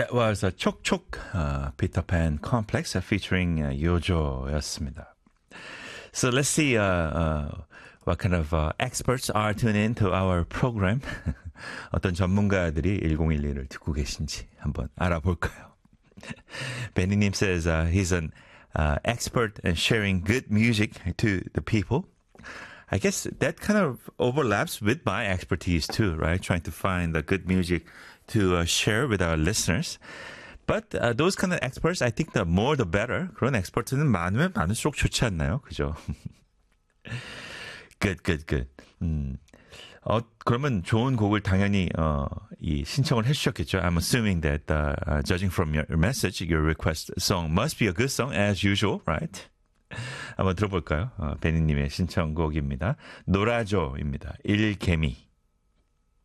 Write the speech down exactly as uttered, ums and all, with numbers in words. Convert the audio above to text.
That was a Chok Chok uh, Peter Pan Complex uh, featuring uh, Yojo였습니다. So let's see uh, uh, what kind of uh, experts are tuning in to our program. 어떤 전문가들이 일공일이를 듣고 계신지 한번 알아볼까요? Benny님 says uh, he's an uh, expert in sharing good music to the people. I guess that kind of overlaps with my expertise too, right? Trying to find the good music to uh, share with our listeners. But uh, those kind of experts, I think the more the better. 그런 엑스퍼트는 많으면 많을수록 좋지 않나요? 그죠? good, good, good. 음. 어, 그러면 좋은 곡을 당연히 어, 이 신청을 해주셨겠죠. I'm assuming that uh, uh, judging from your message, your request song must be a good song as usual, right? 한번 들어볼까요? 어, 베니님의 신청곡입니다. 놀아줘입니다. 일개미.